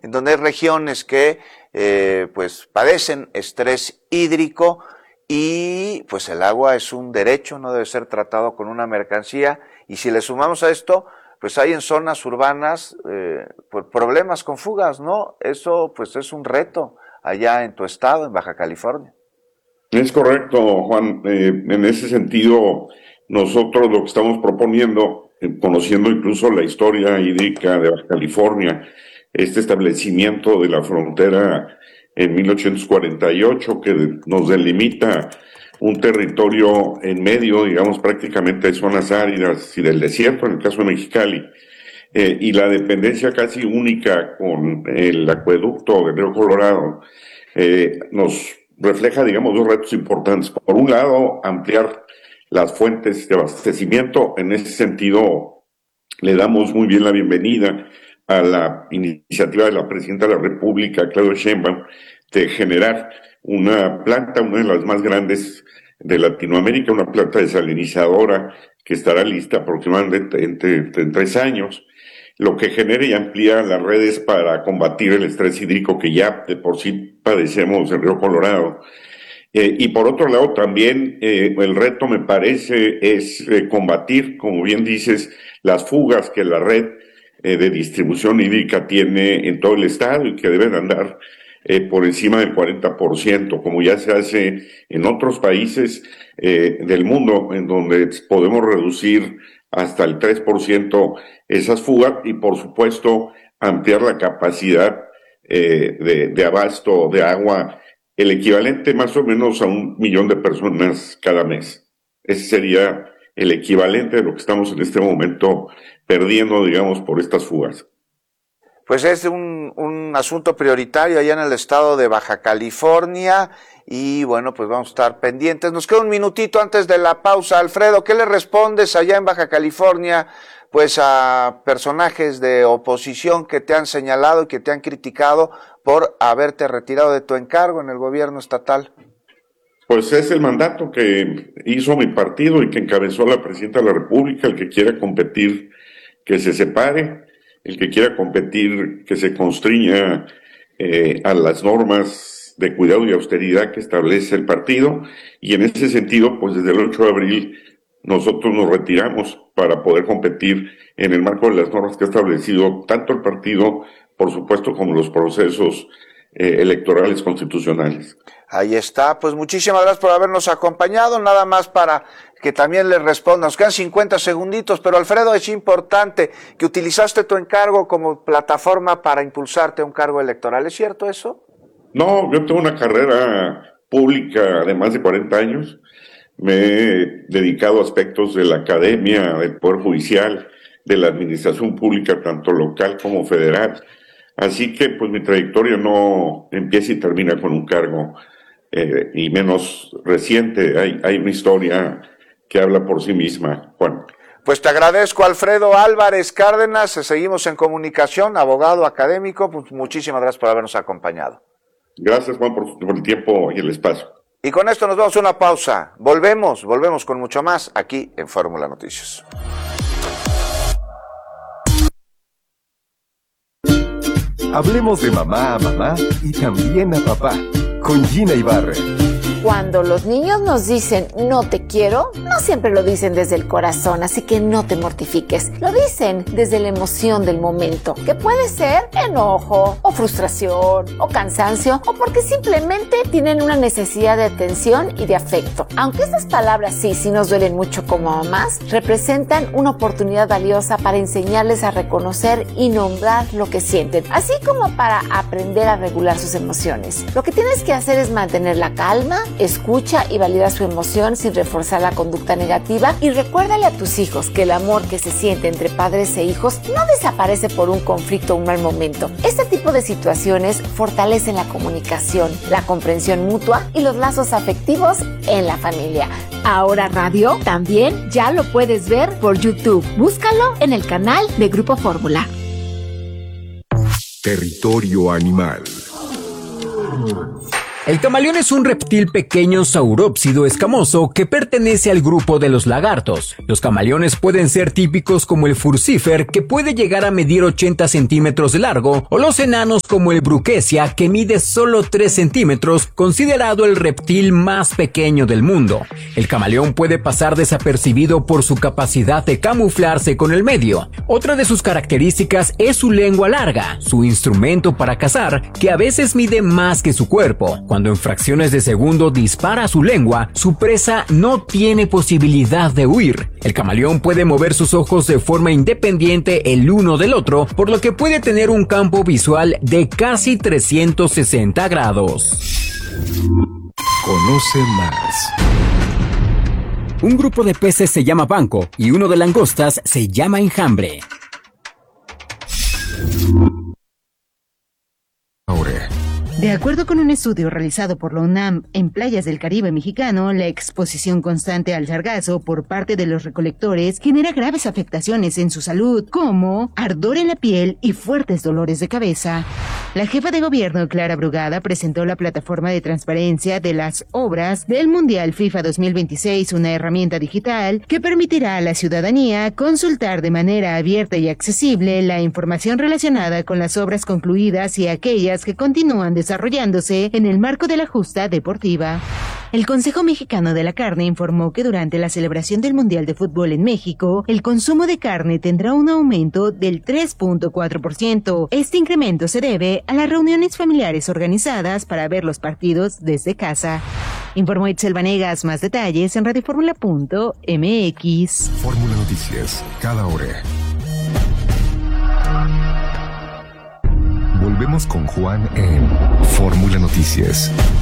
en donde hay regiones que pues padecen estrés hídrico y pues el agua es un derecho, no debe ser tratado con una mercancía, y si le sumamos a esto, pues hay en zonas urbanas pues problemas con fugas, ¿no? Eso pues es un reto allá en tu estado, en Baja California. Es correcto, Juan. En ese sentido, nosotros lo que estamos proponiendo, conociendo incluso la historia hídrica de Baja California, este establecimiento de la frontera en 1848 que nos delimita un territorio en medio, digamos, prácticamente de zonas áridas y del desierto, en el caso de Mexicali, y la dependencia casi única con el acueducto del río Colorado, nos refleja, digamos, dos retos importantes. Por un lado, ampliar las fuentes de abastecimiento. En ese sentido, le damos muy bien la bienvenida a la iniciativa de la Presidenta de la República, Claudia Sheinbaum, de generar una planta, una de las más grandes de Latinoamérica, una planta desalinizadora que estará lista aproximadamente en 3 años, lo que genera y amplía las redes para combatir el estrés hídrico que ya de por sí padecemos en Río Colorado. Y por otro lado también el reto, me parece, es combatir, como bien dices, las fugas que la red de distribución hídrica tiene en todo el estado y que deben andar por encima del 40%, como ya se hace en otros países del mundo, en donde podemos reducir hasta el 3% esas fugas y, por supuesto, ampliar la capacidad de abasto de agua, el equivalente más o menos a 1 millón de personas cada mes. Ese sería el equivalente de lo que estamos en este momento perdiendo, digamos, por estas fugas. Pues es un asunto prioritario allá en el estado de Baja California y bueno, pues vamos a estar pendientes. Nos queda un minutito antes de la pausa. Alfredo, ¿qué le respondes allá en Baja California pues a personajes de oposición que te han señalado y que te han criticado por haberte retirado de tu encargo en el gobierno estatal? Pues es el mandato que hizo mi partido y que encabezó la Presidenta de la República. El que quiera competir, que se separe. El que quiera competir, que se constriña a las normas de cuidado y austeridad que establece el partido. Y en ese sentido, pues desde el 8 de abril nosotros nos retiramos para poder competir en el marco de las normas que ha establecido tanto el partido, por supuesto, como los procesos electorales constitucionales. Ahí está, pues muchísimas gracias por habernos acompañado, nada más para que también les respondan, nos quedan 50 segunditos, pero Alfredo, es importante que utilizaste tu encargo como plataforma para impulsarte a un cargo electoral, ¿es cierto eso? No, yo tengo una carrera pública de más de 40 años, me he dedicado a aspectos de la academia, del Poder Judicial, de la administración pública, tanto local como federal, así que pues mi trayectoria no empieza y termina con un cargo, y menos reciente. Hay una historia que habla por sí misma, Juan. Pues te agradezco, Alfredo Álvarez Cárdenas, seguimos en comunicación, abogado académico, pues muchísimas gracias por habernos acompañado. Gracias, Juan, por el tiempo y el espacio. Y con esto nos vamos a una pausa, volvemos con mucho más aquí en Fórmula Noticias. Hablemos de mamá a mamá y también a papá, con Gina Ibarra. Cuando los niños nos dicen no te quiero, no siempre lo dicen desde el corazón, así que no te mortifiques. Lo dicen desde la emoción del momento, que puede ser enojo, o frustración, o cansancio, o porque simplemente tienen una necesidad de atención y de afecto. Aunque estas palabras sí nos duelen mucho como mamás, representan una oportunidad valiosa para enseñarles a reconocer y nombrar lo que sienten, así como para aprender a regular sus emociones. Lo que tienes que hacer es mantener la calma, escucha y valida su emoción sin reforzar la conducta negativa, y recuérdale a tus hijos que el amor que se siente entre padres e hijos no desaparece por un conflicto o un mal momento. Este tipo de situaciones fortalecen la comunicación, la comprensión mutua y los lazos afectivos en la familia. Ahora Radio también ya lo puedes ver por YouTube. Búscalo en el canal de Grupo Fórmula. Territorio Animal. El camaleón es un reptil pequeño saurópsido escamoso que pertenece al grupo de los lagartos. Los camaleones pueden ser típicos como el furcifer, que puede llegar a medir 80 centímetros de largo, o los enanos como el bruquesia, que mide solo 3 centímetros, considerado el reptil más pequeño del mundo. El camaleón puede pasar desapercibido por su capacidad de camuflarse con el medio. Otra de sus características es su lengua larga, su instrumento para cazar, que a veces mide más que su cuerpo. Cuando en fracciones de segundo dispara su lengua, su presa no tiene posibilidad de huir. El camaleón puede mover sus ojos de forma independiente el uno del otro, por lo que puede tener un campo visual de casi 360 grados. Conoce más. Un grupo de peces se llama banco y uno de langostas se llama enjambre. Ahora. De acuerdo con un estudio realizado por la UNAM en playas del Caribe mexicano, la exposición constante al sargazo por parte de los recolectores genera graves afectaciones en su salud, como ardor en la piel y fuertes dolores de cabeza. La jefa de gobierno, Clara Brugada, presentó la plataforma de transparencia de las obras del Mundial FIFA 2026, una herramienta digital que permitirá a la ciudadanía consultar de manera abierta y accesible la información relacionada con las obras concluidas y aquellas que continúan desarrollándose en el marco de la justa deportiva. El Consejo Mexicano de la Carne informó que durante la celebración del Mundial de Fútbol en México, el consumo de carne tendrá un aumento del 3.4%. Este incremento se debe a las reuniones familiares organizadas para ver los partidos desde casa. Informó Itzel Vanegas. Más detalles en radioformula.mx. Fórmula Noticias, cada hora. Volvemos con Juan en Fórmula Noticias.